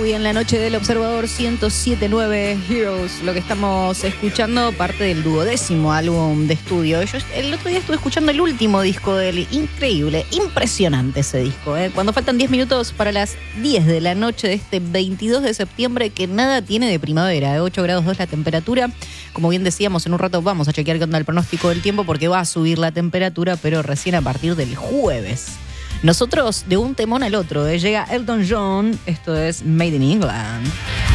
todavía en la noche del Observador 107.9 Heroes. Lo que estamos escuchando parte del 12º álbum de estudio. Yo el otro día estuve escuchando el último disco del increíble, impresionante ese disco. Cuando faltan 10 minutos para las 10 de la noche de este 22 de septiembre, que nada tiene de primavera, 8 grados 2 la temperatura. Como bien decíamos, en un rato vamos a chequear qué onda el pronóstico del tiempo porque va a subir la temperatura, pero recién a partir del jueves. Nosotros de un temón al otro, llega Elton John, esto es Made in England.